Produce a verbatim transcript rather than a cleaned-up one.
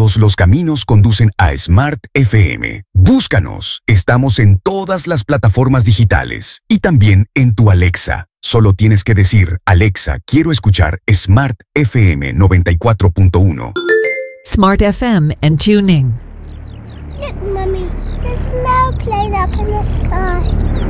Todos los caminos conducen a Smart F M. Búscanos. Estamos en todas las plataformas digitales y también en tu Alexa. Solo tienes que decir, Alexa, quiero escuchar Smart F M noventa y cuatro punto uno. Smart F M and tuning. Look, Mummy, there's an airplane up in the sky.